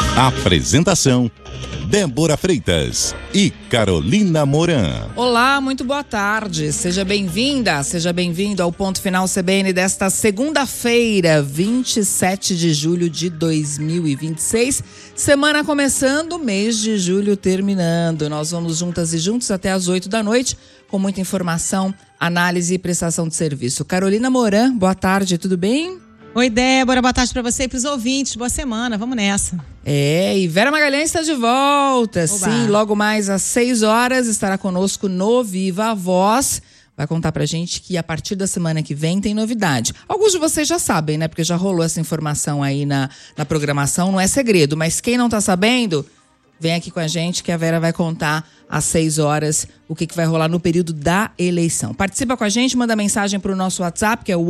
Apresentação: Débora Freitas e Carolina Moran. Olá, muito boa tarde. Seja bem-vinda, seja bem-vindo ao Ponto Final CBN desta segunda-feira, 27 de julho de 2026. Semana começando, mês de julho terminando. Nós vamos juntas e juntos até às 8 da noite com muita informação, análise e prestação de serviço. Carolina Moran, boa tarde, tudo bem? Oi, Débora, boa tarde para você e para os ouvintes. Boa semana, vamos nessa. E Vera Magalhães está de volta. Oba. Sim, logo mais às 6 horas estará conosco no Viva a Voz. Vai contar pra gente que a partir da semana que vem tem novidade. Alguns de vocês já sabem, né? Porque já rolou essa informação aí na programação, não é segredo. Mas quem não tá sabendo, vem aqui com a gente que a Vera vai contar às 6 horas o que vai rolar no período da eleição. Participa com a gente, manda mensagem para o nosso WhatsApp, que é o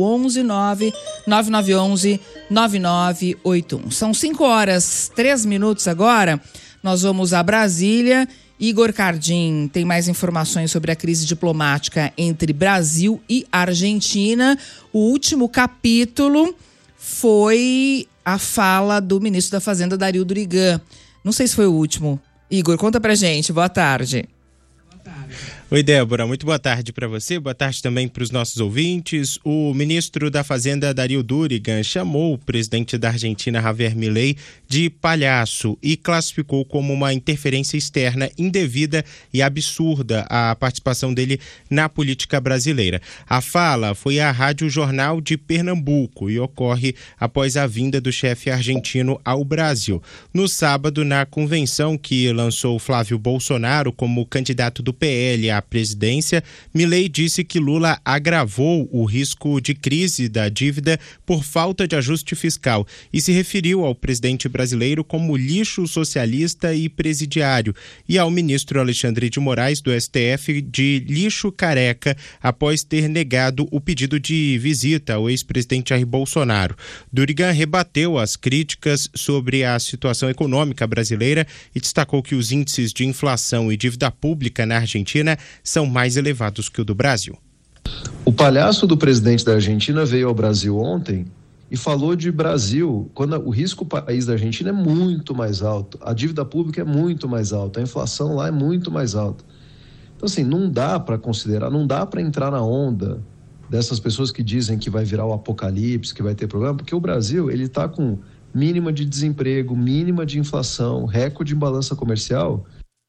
119-9911-9981. São 5 horas, 3 minutos agora. Nós vamos a Brasília. Igor Cardim tem mais informações sobre a crise diplomática entre Brasil e Argentina. O último capítulo foi a fala do ministro da Fazenda, Dario Durigan. Não sei se foi o último. Igor, conta pra gente. Boa tarde. Oi, Débora. Muito boa tarde para você. Boa tarde também para os nossos ouvintes. O ministro da Fazenda, Dario Durigan, chamou o presidente da Argentina, Javier Milei, de palhaço e classificou como uma interferência externa indevida e absurda a participação dele na política brasileira. A fala foi à Rádio Jornal de Pernambuco e ocorre após a vinda do chefe argentino ao Brasil. No sábado, na convenção que lançou Flávio Bolsonaro como candidato do PL à presidência, Milei disse que Lula agravou o risco de crise da dívida por falta de ajuste fiscal e se referiu ao presidente brasileiro como lixo socialista e presidiário e ao ministro Alexandre de Moraes do STF de lixo careca após ter negado o pedido de visita ao ex-presidente Jair Bolsonaro. Durigan rebateu as críticas sobre a situação econômica brasileira e destacou que os índices de inflação e dívida pública na Argentina são mais elevados que o do Brasil. O palhaço do presidente da Argentina veio ao Brasil ontem e falou de Brasil, quando o risco país da Argentina é muito mais alto, a dívida pública é muito mais alta, a inflação lá é muito mais alta. Então, assim, não dá para considerar, não dá para entrar na onda dessas pessoas que dizem que vai virar o apocalipse, que vai ter problema, porque o Brasil, ele está com mínima de desemprego, mínima de inflação, recorde em balança comercial.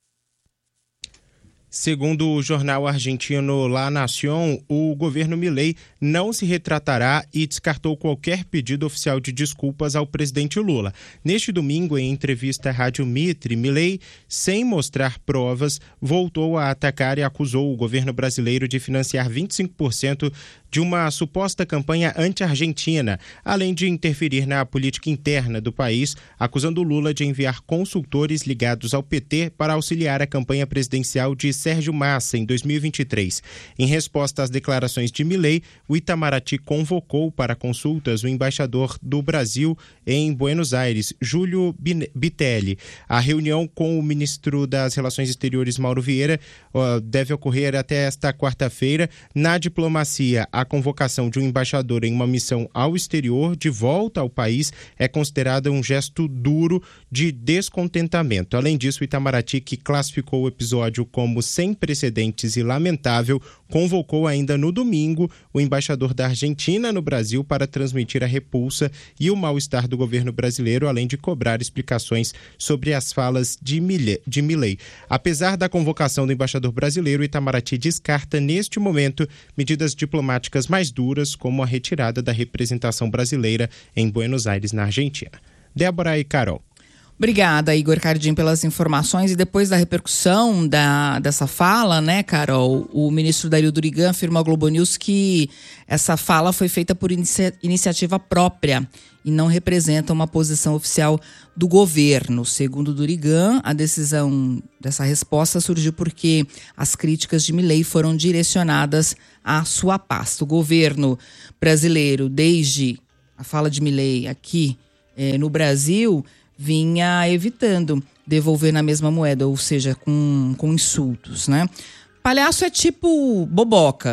Segundo o jornal argentino La Nación, o governo Milei não se retratará e descartou qualquer pedido oficial de desculpas ao presidente Lula. Neste domingo, em entrevista à Rádio Mitre, Milei, sem mostrar provas, voltou a atacar e acusou o governo brasileiro de financiar 25% de uma suposta campanha anti-argentina, além de interferir na política interna do país, acusando Lula de enviar consultores ligados ao PT para auxiliar a campanha presidencial de Sérgio Massa em 2023. Em resposta às declarações de Milei, o Itamaraty convocou para consultas o embaixador do Brasil em Buenos Aires, Júlio Bitelli. A reunião com o ministro das Relações Exteriores, Mauro Vieira, deve ocorrer até esta quarta-feira. Na diplomacia, a convocação de um embaixador em uma missão ao exterior, de volta ao país, é considerada um gesto duro de descontentamento. Além disso, o Itamaraty, que classificou o episódio como sem precedentes e lamentável, convocou ainda no domingo o embaixador da Argentina no Brasil para transmitir a repulsa e o mal-estar do governo brasileiro, além de cobrar explicações sobre as falas de Milei. Apesar da convocação do embaixador brasileiro, o Itamaraty descarta neste momento medidas diplomáticas mais duras, como a retirada da representação brasileira em Buenos Aires, na Argentina. Débora e Carol. Obrigada, Igor Cardim, pelas informações. E depois da repercussão dessa fala, né, Carol, o ministro Dario Durigan afirmou à Globo News que essa fala foi feita por iniciativa própria e não representa uma posição oficial do governo. Segundo Durigan, a decisão dessa resposta surgiu porque as críticas de Milei foram direcionadas à sua pasta. O governo brasileiro, desde a fala de Milei aqui no Brasil, vinha evitando devolver na mesma moeda, ou seja, com insultos, né? Palhaço é tipo boboca.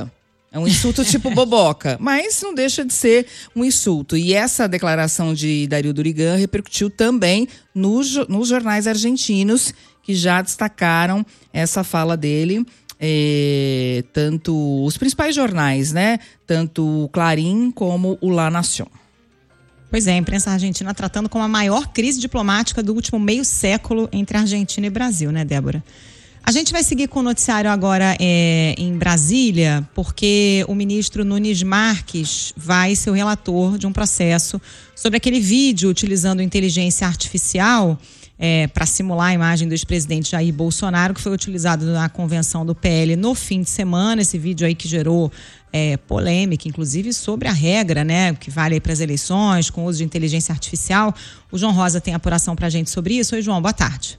É um insulto tipo boboca, mas não deixa de ser um insulto. E essa declaração de Darío Durigan repercutiu também nos jornais argentinos, que já destacaram essa fala dele. Tanto os principais jornais, né? Tanto o Clarín como o La Nación. Pois é, a imprensa argentina tratando como a maior crise diplomática do último meio século entre Argentina e Brasil, né, Débora? A gente vai seguir com o noticiário agora em Brasília, porque o ministro Nunes Marques vai ser o relator de um processo sobre aquele vídeo utilizando inteligência artificial para simular a imagem do ex-presidente Jair Bolsonaro, que foi utilizado na convenção do PL no fim de semana. Esse vídeo aí que gerou polêmica, inclusive sobre a regra, né, que vale para as eleições, com o uso de inteligência artificial. O João Rosa tem apuração para a gente sobre isso. Oi, João, boa tarde.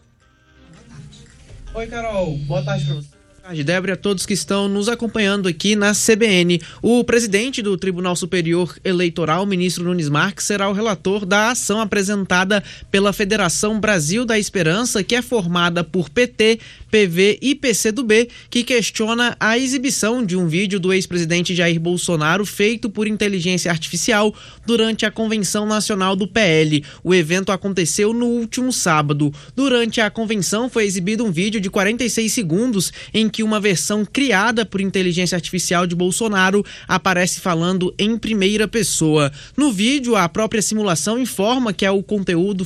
Oi, Carol. Boa tarde para você. Boa tarde, Débora, a todos que estão nos acompanhando aqui na CBN. O presidente do Tribunal Superior Eleitoral, ministro Nunes Marques, será o relator da ação apresentada pela Federação Brasil da Esperança, que é formada por PT, PV e PCdoB, que questiona a exibição de um vídeo do ex-presidente Jair Bolsonaro feito por inteligência artificial durante a Convenção Nacional do PL. O evento aconteceu no último sábado. Durante a convenção foi exibido um vídeo de 46 segundos em que uma versão criada por inteligência artificial de Bolsonaro aparece falando em primeira pessoa. No vídeo, a própria simulação informa que o conteúdo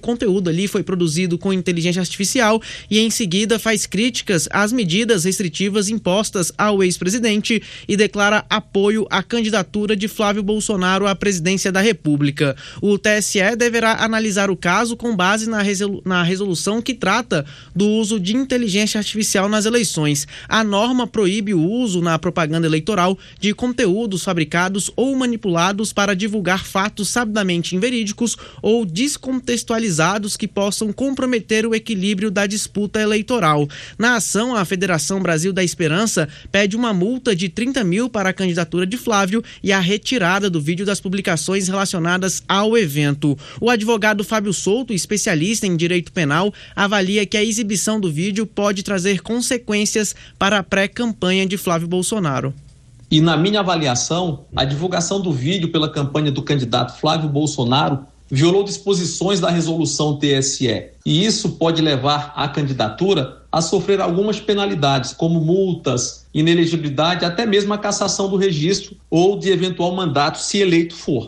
ali foi produzido com inteligência artificial e em seguida faz críticas às medidas restritivas impostas ao ex-presidente e declara apoio à candidatura de Flávio Bolsonaro à presidência da República. O TSE deverá analisar o caso com base na resolução que trata do uso de inteligência artificial nas eleições. A norma proíbe o uso na propaganda eleitoral de conteúdos fabricados ou manipulados para divulgar fatos sabidamente inverídicos ou descontextualizados que possam comprometer o equilíbrio da disputa eleitoral. Na ação, a Federação Brasil da Esperança pede uma multa de 30 mil para a candidatura de Flávio e a retirada do vídeo das publicações relacionadas ao evento. O advogado Fábio Souto, especialista em direito penal, avalia que a exibição do vídeo pode trazer consequências para a pré-campanha de Flávio Bolsonaro. E na minha avaliação, a divulgação do vídeo pela campanha do candidato Flávio Bolsonaro violou disposições da resolução TSE. E isso pode levar a candidatura a sofrer algumas penalidades, como multas, inelegibilidade, até mesmo a cassação do registro ou de eventual mandato, se eleito for.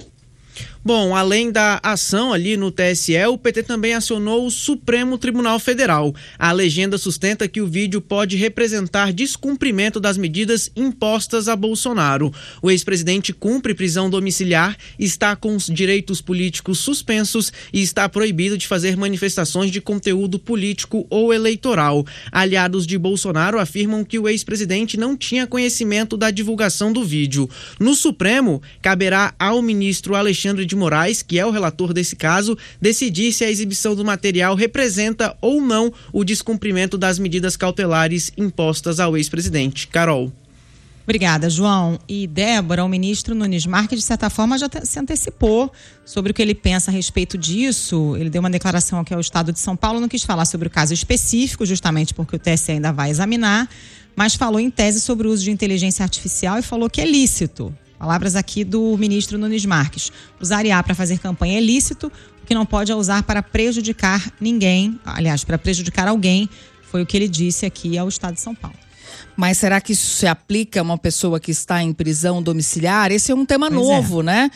Bom, além da ação ali no TSE, o PT também acionou o Supremo Tribunal Federal. A legenda sustenta que o vídeo pode representar descumprimento das medidas impostas a Bolsonaro. O ex-presidente cumpre prisão domiciliar, está com os direitos políticos suspensos e está proibido de fazer manifestações de conteúdo político ou eleitoral. Aliados de Bolsonaro afirmam que o ex-presidente não tinha conhecimento da divulgação do vídeo. No Supremo, caberá ao ministro Alexandre de Moraes, que é o relator desse caso, decidir se a exibição do material representa ou não o descumprimento das medidas cautelares impostas ao ex-presidente. Carol. Obrigada, João. E Débora, o ministro Nunes Marques, de certa forma, já se antecipou sobre o que ele pensa a respeito disso. Ele deu uma declaração aqui ao Estado de São Paulo, não quis falar sobre o caso específico, justamente porque o TSE ainda vai examinar, mas falou em tese sobre o uso de inteligência artificial e falou que é lícito. Palavras aqui do ministro Nunes Marques. Usar IA para fazer campanha é lícito, o que não pode é usar para prejudicar ninguém, aliás, para prejudicar alguém, foi o que ele disse aqui ao Estado de São Paulo. Mas será que isso se aplica a uma pessoa que está em prisão domiciliar? Esse é um tema novo, né?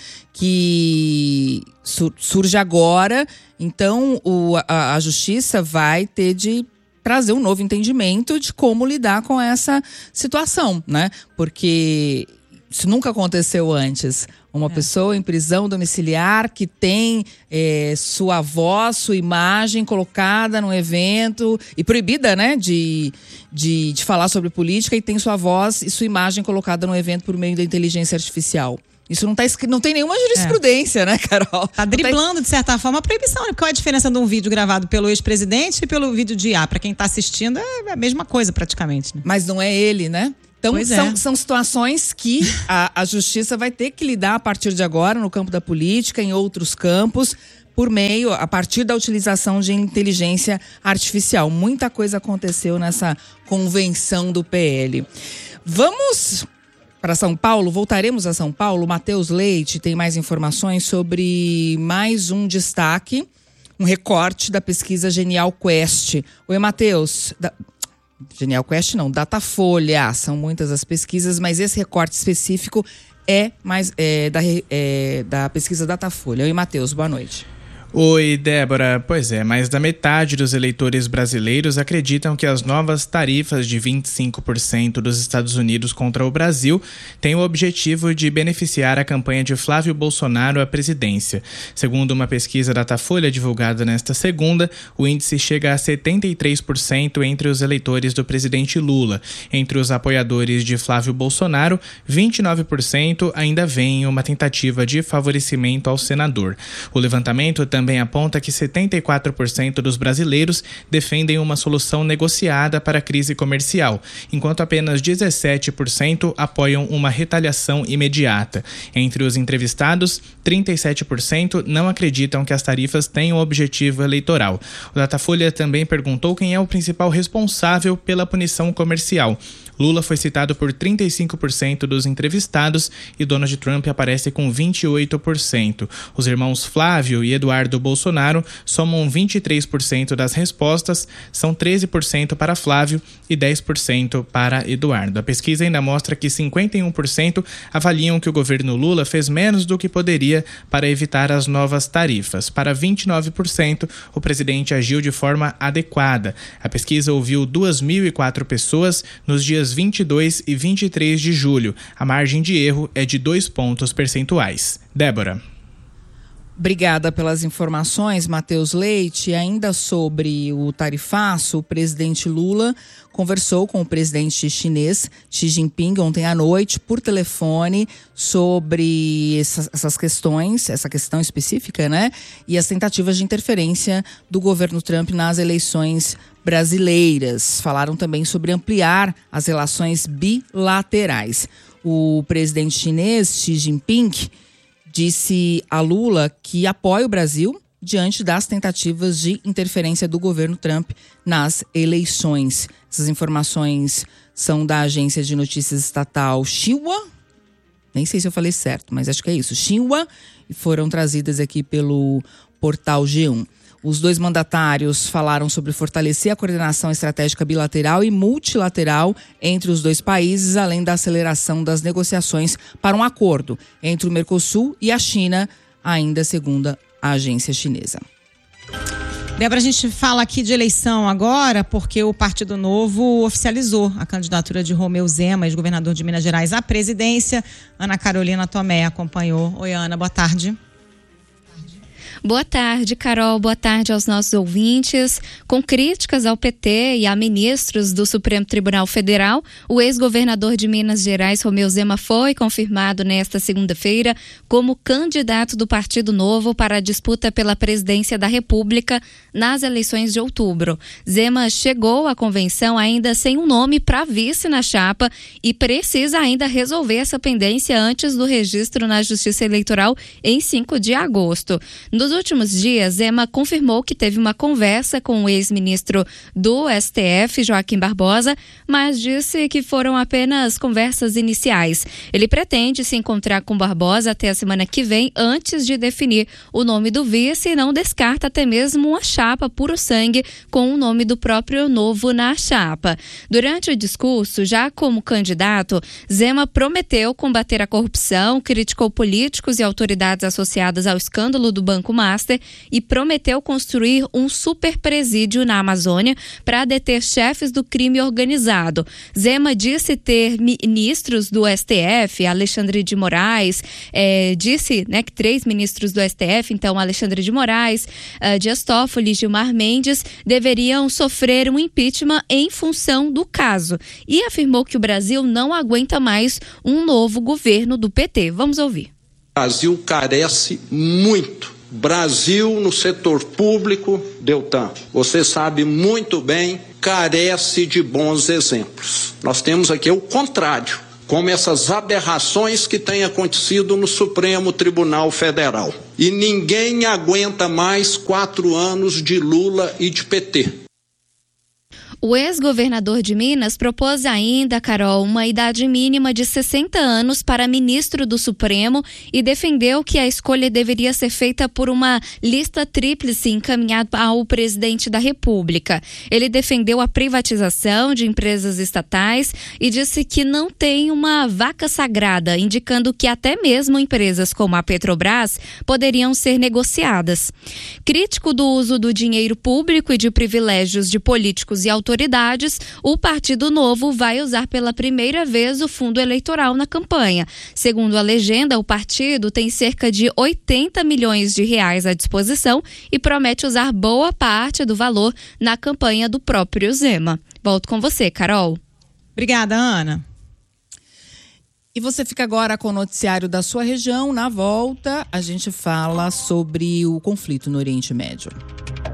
Que surge agora. Então, a Justiça vai ter de trazer um novo entendimento de como lidar com essa situação, né? Porque isso nunca aconteceu antes. Uma pessoa em prisão domiciliar que tem sua voz, sua imagem colocada num evento e proibida, né, de falar sobre política e tem sua voz e sua imagem colocada num evento por meio da inteligência artificial. Isso não tem nenhuma jurisprudência, né, Carol? Tá driblando, de certa forma, a proibição. Né? Qual é a diferença de um vídeo gravado pelo ex-presidente e pelo vídeo de IA? Para quem está assistindo, é a mesma coisa praticamente. Né? Mas não é ele, né? Então, são situações que a Justiça vai ter que lidar a partir de agora, no campo da política, em outros campos, a partir da utilização de inteligência artificial. Muita coisa aconteceu nessa convenção do PL. Vamos Para São Paulo, voltaremos a São Paulo. Matheus Leite tem mais informações sobre mais um destaque, um recorte da pesquisa Genial Quest. Oi, Matheus. Genial Quest não, Datafolha. São muitas as pesquisas, mas esse recorte específico é da pesquisa Datafolha. Oi, Matheus, boa noite. Oi, Débora. Pois é, mais da metade dos eleitores brasileiros acreditam que as novas tarifas de 25% dos Estados Unidos contra o Brasil têm o objetivo de beneficiar a campanha de Flávio Bolsonaro à presidência. Segundo uma pesquisa Datafolha divulgada nesta segunda, o índice chega a 73% entre os eleitores do presidente Lula. Entre os apoiadores de Flávio Bolsonaro, 29% ainda veem uma tentativa de favorecimento ao senador. O levantamento também aponta que 74% dos brasileiros defendem uma solução negociada para a crise comercial, enquanto apenas 17% apoiam uma retaliação imediata. Entre os entrevistados, 37% não acreditam que as tarifas tenham objetivo eleitoral. O Datafolha também perguntou quem é o principal responsável pela punição comercial. Lula foi citado por 35% dos entrevistados e Donald Trump aparece com 28%. Os irmãos Flávio e Eduardo Bolsonaro somam 23% das respostas, são 13% para Flávio e 10% para Eduardo. A pesquisa ainda mostra que 51% avaliam que o governo Lula fez menos do que poderia para evitar as novas tarifas. Para 29%, o presidente agiu de forma adequada. A pesquisa ouviu 2.004 pessoas nos dias 22 e 23 de julho. A margem de erro é de 2 pontos percentuais. Débora. Obrigada pelas informações, Matheus Leite. Ainda sobre o tarifaço, o presidente Lula conversou com o presidente chinês Xi Jinping ontem à noite por telefone sobre essas questões, essa questão específica, né? E as tentativas de interferência do governo Trump nas eleições brasileiras. Falaram também sobre ampliar as relações bilaterais. O presidente chinês Xi Jinping disse a Lula que apoia o Brasil diante das tentativas de interferência do governo Trump nas eleições. Essas informações são da agência de notícias estatal Xinhua. Nem sei se eu falei certo, mas acho que é isso. Xinhua, e foram trazidas aqui pelo portal G1. Os dois mandatários falaram sobre fortalecer a coordenação estratégica bilateral e multilateral entre os dois países, além da aceleração das negociações para um acordo entre o Mercosul e a China, ainda segundo a agência chinesa. Débora, a gente fala aqui de eleição agora porque o Partido Novo oficializou a candidatura de Romeu Zema, ex-governador de Minas Gerais, à presidência. Ana Carolina Tomé acompanhou. Oi, Ana, boa tarde. Boa tarde, Carol. Boa tarde aos nossos ouvintes. Com críticas ao PT e a ministros do Supremo Tribunal Federal, o ex-governador de Minas Gerais, Romeu Zema, foi confirmado nesta segunda-feira como candidato do Partido Novo para a disputa pela presidência da República nas eleições de outubro. Zema chegou à convenção ainda sem um nome para vice na chapa e precisa ainda resolver essa pendência antes do registro na Justiça Eleitoral em 5 de agosto. Nos últimos dias, Zema confirmou que teve uma conversa com o ex-ministro do STF, Joaquim Barbosa, mas disse que foram apenas conversas iniciais. Ele pretende se encontrar com Barbosa até a semana que vem, antes de definir o nome do vice, e não descarta até mesmo uma chapa puro sangue com o nome do próprio Novo na chapa. Durante o discurso, já como candidato, Zema prometeu combater a corrupção, criticou políticos e autoridades associadas ao escândalo do Banco Master e prometeu construir um super presídio na Amazônia para deter chefes do crime organizado. Zema disse ter ministros do STF, Alexandre de Moraes, disse, né, que 3 ministros do STF, então Alexandre de Moraes, Dias Toffoli e Gilmar Mendes, deveriam sofrer um impeachment em função do caso. E afirmou que o Brasil não aguenta mais um novo governo do PT. Vamos ouvir. O Brasil carece muito. Brasil no setor público, Deltan, você sabe muito bem, carece de bons exemplos. Nós temos aqui o contrário, como essas aberrações que têm acontecido no Supremo Tribunal Federal. E ninguém aguenta mais 4 anos de Lula e de PT. O ex-governador de Minas propôs ainda, Carol, uma idade mínima de 60 anos para ministro do Supremo e defendeu que a escolha deveria ser feita por uma lista tríplice encaminhada ao presidente da República. Ele defendeu a privatização de empresas estatais e disse que não tem uma vaca sagrada, indicando que até mesmo empresas como a Petrobras poderiam ser negociadas. Crítico do uso do dinheiro público e de privilégios de políticos e autoridades, o Partido Novo vai usar pela primeira vez o fundo eleitoral na campanha. Segundo a legenda, o partido tem cerca de 80 milhões de reais à disposição e promete usar boa parte do valor na campanha do próprio Zema. Volto com você, Carol. Obrigada, Ana. E você fica agora com o noticiário da sua região. Na volta, a gente fala sobre o conflito no Oriente Médio.